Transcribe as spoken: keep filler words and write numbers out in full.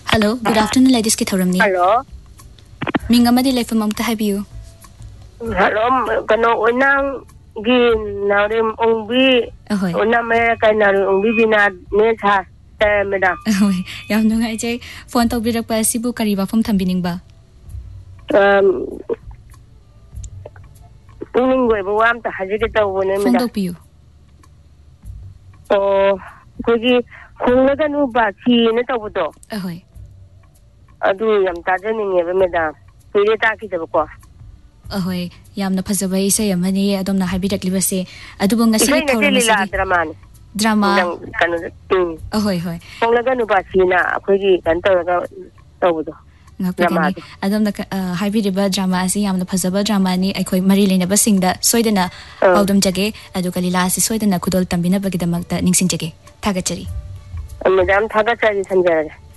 Hello, good afternoon, ladies. Ki thoramni. Hello. Minga madi leifam amta habiyu. Hello, kano unang gin narim ongbi. Ahoy. Unang may kay narim ongbi binad ne sa te madam. Ahoy. Yam nungai jay phone tawbirak pa sibu kariba fam thambining ba. Um. Puning boy bawam ta haji kita wone Phone madam. tawbiyu. Oh, kuji khunglaga nu ba chi ne tawdo. Ahoy. Adu yam tajaninge ba madam. Pili ta ki dabo. Ahoy, yamna phajaba isay amani adomna habirakliba se adubo ngasi Isay na thawram lila asi drama. drama. Kano ting. Ahoy hoy. Khunglaga nu ba chi na kuji kanto ga tawdo. Ngapagani adomna habiriba drama asi yamna phajaba drama ni aikoi mari leinaba singda soidana audam jage adu kalila asi soidana khudol tambina bagidamakta ningsing jage thagachari. Madam thagachari sanjara.